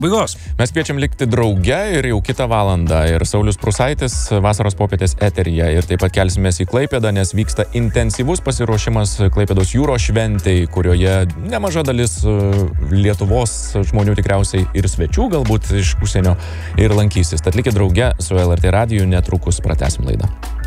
pabaigos. Mes kviečiam likti drauge ir jau kitą valandą. Ir Saulius Prusaitis vasaros popietės eteryje. Ir taip pat kelsimės į Klaipėdą, nes vyksta intensyvus pasiruošimas Klaipėdos jūros šventei, kurioje nemaža dalis Lietuvos žmonių tikriausiai ir svečių galbūt iš užsienio ir lankysis. Tad likit drauge su LRT radiju, netrukus pratęsim laidą.